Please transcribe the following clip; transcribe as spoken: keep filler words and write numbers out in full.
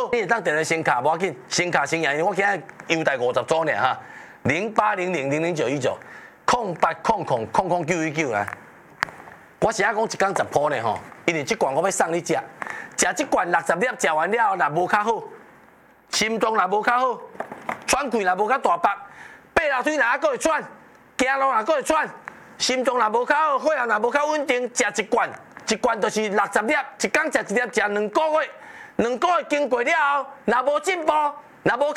你会当订来先卡，无要紧，先卡先赢，因为我今日优待五十组呢哈，零八零零零零九一九，空八空空空空九一九啊。我是啊讲一工十铺呢吼，因为即罐我要送你食，食即罐六十粒，食完了若无较好，心脏若无较好，喘气若无较大腹，爬楼梯若还佫会喘，行路若佫会喘，心脏若无较好，血压若无较稳定，食一罐，一罐就是六十粒，一工食一粒，食两个月，两个月经过了后，若无进步，若无